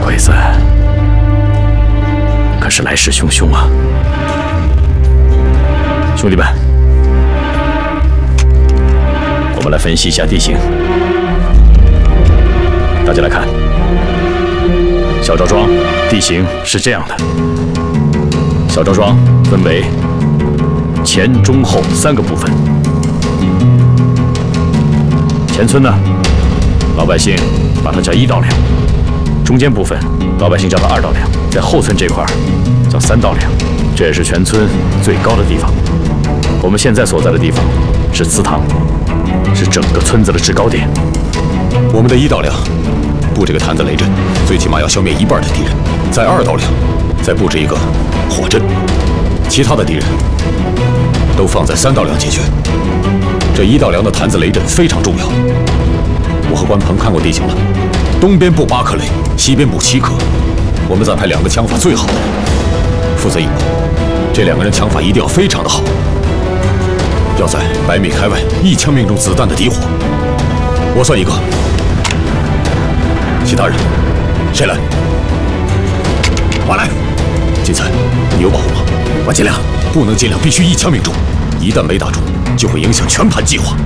鬼子可是来势汹汹啊！兄弟们，我们来分析一下地形。大家来看，小赵庄地形是这样的。小赵庄分为前、中、后3个部分。前村呢，老百姓把它叫1到2；中间部分，老百姓叫它2到2；在后村这块叫3到2。这也是全村最高的地方。我们现在所在的地方是祠堂，是整个村子的制高点。 我们的1到2布这个坛子雷阵，最起码要消灭1半的敌人。在2到2再布置一个火阵，其他的敌人都放在3到2解决。这1到2的坛子雷阵非常重要。我和关鹏看过地形了，东边布8颗雷，西边布7颗。我们再派2个枪法最好的人负责引爆，这2个人枪法一定要非常的好，要在100米开外1枪命中子弹的敌火。我算1个，其他人谁来？我来。金才，你有保护吗？我尽量。不能尽量，必须1枪命中。一旦没打中，就会影响全盘计划。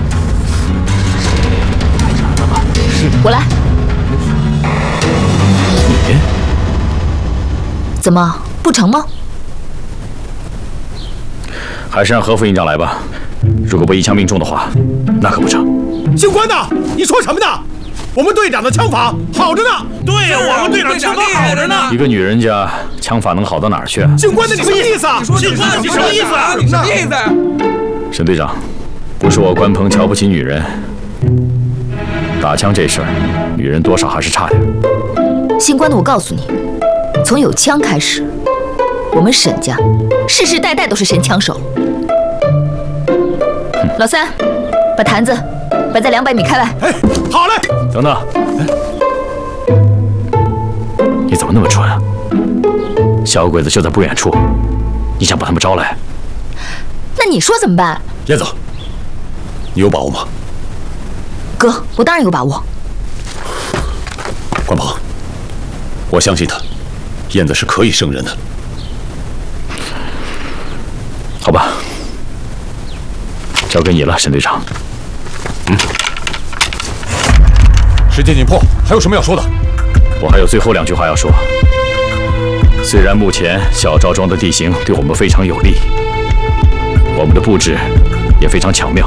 我来。 你怎么不成吗？ 还是让何副营长来吧。如果不1枪命中的话，那可不成。 姓关的，你说什么呢？我们队长的枪法好着呢。 对呀，我们队长枪法好着呢。 一个女人家枪法能好到哪儿去啊？ 姓关的，你什么意思啊？ 姓关的，你什么意思啊？你什么意思？ 沈队长，不是我关鹏瞧不起女人，打枪这事儿，女人多少还是差点。 姓关的，我告诉你，从有枪开始，我们沈家世世代代都是神枪手。老三，把坛子摆在200米开外。 哎，好嘞。 等等，你怎么那么蠢啊？小鬼子就在不远处，你想把他们招来？ 那你说怎么办？ 燕子，你有把握吗？ 哥，我当然有把握。 关鹏，我相信他，燕子是可以胜任的。 好吧，交给你了，沈队长。 时间紧迫，还有什么要说的？ 我还有最后2句话要说。虽然目前小赵庄的地形对我们非常有利，我们的布置也非常巧妙，